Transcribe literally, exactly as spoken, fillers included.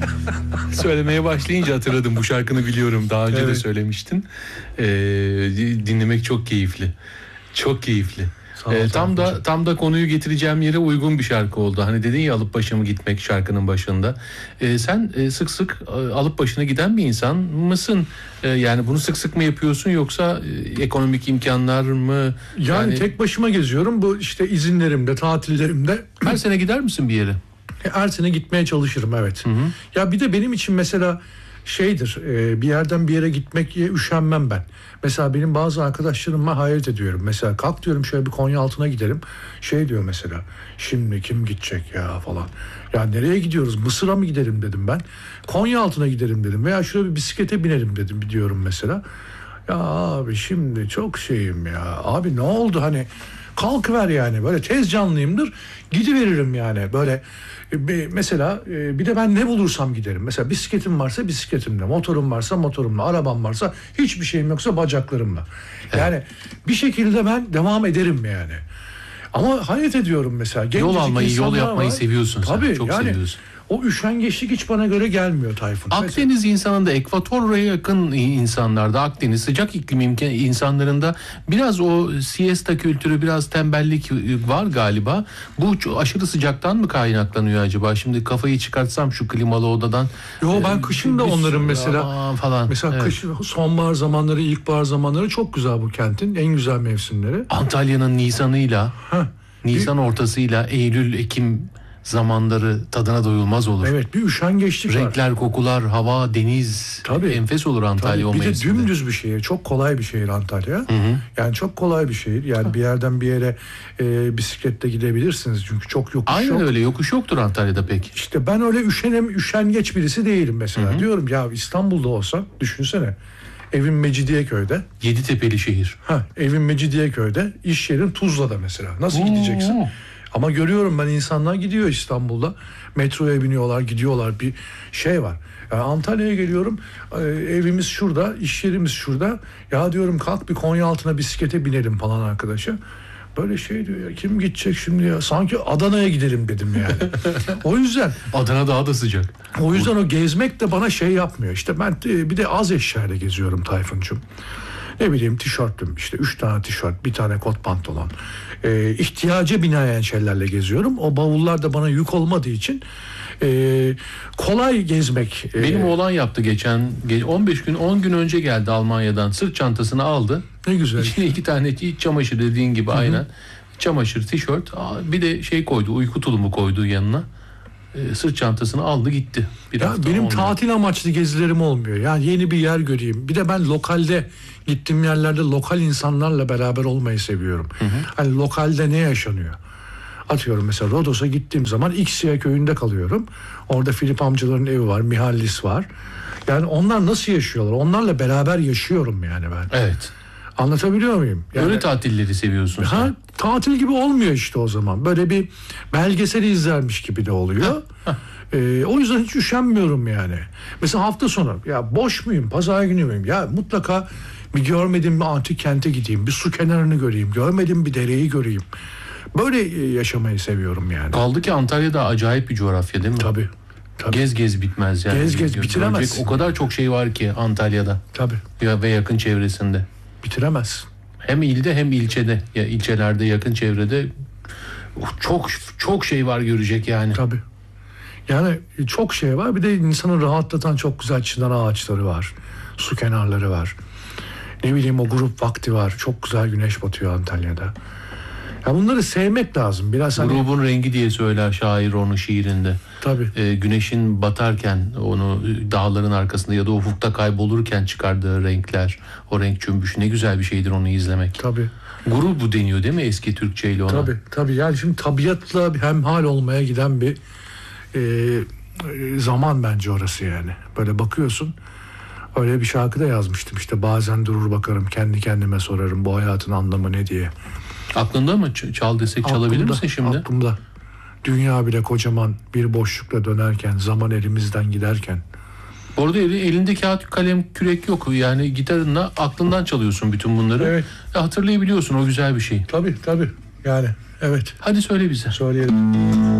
Söylemeye başlayınca hatırladım, bu şarkını biliyorum. Daha önce Evet. de söylemiştin. Ee, dinlemek çok keyifli. Çok keyifli. Sağ ol, Ee, sağ ol, tam da hocam. tam da konuyu getireceğim yere uygun bir şarkı oldu. Hani dedin ya, alıp başımı gitmek şarkının başında. Ee, sen e, sık sık e, alıp başına giden bir insan mısın? E, yani bunu sık sık mı yapıyorsun, yoksa e, ekonomik imkanlar mı? Yani, Yani tek başıma geziyorum. Bu işte izinlerimde, tatillerimde her sene gider misin bir yere? her sene gitmeye çalışırım, evet. Ya bir de benim için mesela şeydir, e, bir yerden bir yere gitmek üşenmem ben. Mesela benim bazı arkadaşlarıma hayret ediyorum. Mesela kalk diyorum, şöyle bir Konyaaltı'na gidelim. Şey diyor mesela, şimdi kim gidecek ya falan. Ya nereye gidiyoruz? Mısır'a mı gidelim dedim ben. Konyaaltı'na gidelim dedim. Veya şöyle bir bisiklete binelim dedim, diyorum mesela. Ya abi şimdi çok şeyim ya. Abi ne oldu hani? Kalkıver yani. Böyle tez canlıyımdır. Gidiveririm yani. Böyle e, mesela e, bir de ben ne bulursam giderim. Mesela bisikletim varsa bisikletimle, motorum varsa motorumla, arabam varsa, hiçbir şeyim yoksa bacaklarımla. Yani bir şekilde ben devam ederim yani. Ama hayret ediyorum mesela. Yol Gencecik almayı, yol insanlar yapmayı var. seviyorsun sen. Tabii, Çok yani seviyorsun. o üşengeçlik hiç bana göre gelmiyor Tayfun. Akdeniz insanında, ekvatora yakın insanlarda, Akdeniz sıcak iklim imkan insanlarında biraz o siesta kültürü, biraz tembellik var galiba. Bu çok aşırı sıcaktan mı kaynaklanıyor acaba? Şimdi kafayı çıkartsam şu klimalı odadan. Yo, ben e, kışın da bir onların sürü- mesela aman falan. mesela Evet. kış, sonbahar zamanları, ilkbahar zamanları çok güzel bu kentin. En güzel mevsimleri. Antalya'nın Nisan'ıyla, Heh. Nisan ortasıyla Eylül, Ekim zamanları tadına doyulmaz olur. Evet, bir üşengeçlik var. Renkler, kokular, hava, deniz, Tabii. enfes olur Antalya Tabii, o bir de mevsimde. dümdüz bir şehir. Çok kolay bir şehir Antalya. Yani çok kolay bir şehir. Yani bir yerden bir yere e, bisikletle gidebilirsiniz. Çünkü çok yokuş Aynen yok. öyle, yokuş yoktur Antalya'da pek. İşte ben öyle üşenem, üşengeç birisi değilim mesela. Diyorum ya, İstanbul'da olsam düşünsene. Evim Mecidiyeköy'de. Yeditepe'li şehir. Ha, evim Mecidiyeköy'de, iş yerim Tuzla'da mesela. Nasıl gideceksin? Oo. Ama görüyorum ben, insanlar gidiyor İstanbul'da. Metroya biniyorlar, gidiyorlar. Bir şey var. Yani Antalya'ya geliyorum. e, Evimiz şurada, iş yerimiz şurada. Ya diyorum, kalk bir Konyaaltı'na bisiklete binelim falan arkadaşa. Böyle şey diyor ya, kim gidecek şimdi ya? Sanki Adana'ya gidelim dedim yani. O yüzden Adana daha da sıcak. o yüzden o gezmek de bana şey yapmıyor. İşte ben e, bir de az eşyayla geziyorum Tayfuncuğum. Ne bileyim, tişörtüm, işte üç tane tişört, bir tane kot pantolon. Ee, ihtiyaca binaen şeylerle geziyorum. O bavullar da bana yük olmadığı için e, kolay gezmek. e, Benim oğlan yaptı geçen ge- on beş gün on gün önce geldi Almanya'dan, sırt çantasını aldı. Ne güzel. İçine iki tane iç çamaşır, dediğin gibi aynen. Çamaşır, tişört, aa, bir de şey koydu, uyku tulumu koydu yanına. Ee, sırt çantasını aldı gitti. Bir Ya hafta, benim on gün. tatil amaçlı gezilerim olmuyor. Yani yeni bir yer göreyim. Bir de ben lokalde gittiğim yerlerde lokal insanlarla beraber olmayı seviyorum. Hani lokalde ne yaşanıyor? Atıyorum mesela Rodos'a gittiğim zaman İksiye köyünde kalıyorum. Orada Filip amcaların evi var, Mihallis var. Yani onlar nasıl yaşıyorlar? Onlarla beraber yaşıyorum yani ben. Evet. Anlatabiliyor muyum? Yani, Öyle tatilleri seviyorsun ha, sen. tatil gibi olmuyor işte o zaman. Böyle bir belgesel izlermiş gibi de oluyor. Ee, o yüzden hiç üşenmiyorum yani. Mesela hafta sonu, ya boş muyum, pazar günü müyüm? Ya mutlaka bir görmediğim bir antik kente gideyim, bir su kenarını göreyim, görmediğim bir dereyi göreyim. Böyle e, yaşamayı seviyorum yani. Kaldı ki Antalya'da acayip bir coğrafya, değil mi? Tabii. Tabii. Gez gez bitmez yani. Gez gez Gö- bitiremezsin. görecek o kadar çok şey var ki Antalya'da Tabii. ya ve yakın çevresinde. Bitiremez. Hem ilde hem ilçede, ya ilçelerde, yakın çevrede çok çok şey var görecek yani. Tabii. Yani çok şey var. Bir de insanı rahatlatan çok güzel çınar ağaçları var. Su kenarları var. Ne bileyim, o grup vakti var. Çok güzel güneş batıyor Antalya'da. Ya bunları sevmek lazım. Biraz hani, Grubun rengi diye söyler şair onu şiirinde. tabii. Ee, güneşin batarken, onu dağların arkasında ya da ufukta kaybolurken çıkardığı renkler, o renk cümbüşü, ne güzel bir şeydir onu izlemek. Tabii. Grubu deniyor değil mi eski Türkçeyle ona? Tabii. Tabii. Yani şimdi tabiatla hemhal olmaya giden bir e, e, zaman bence orası yani. Böyle bakıyorsun. Öyle bir şarkı da yazmıştım işte. Bazen durur bakarım, kendi kendime sorarım, bu hayatın anlamı ne diye. Aklında mı? Ç- Çal desek çalabilir Aklımda, misin şimdi? Aklımda. Dünya bile kocaman bir boşlukla dönerken, zaman elimizden giderken. Orada eli- elinde kağıt, kalem, kürek yok. Yani gitarınla aklından çalıyorsun bütün bunları. Evet. Ya hatırlayabiliyorsun, o güzel bir şey. Tabii tabii. Yani evet. Hadi söyle bize. Söyleyelim.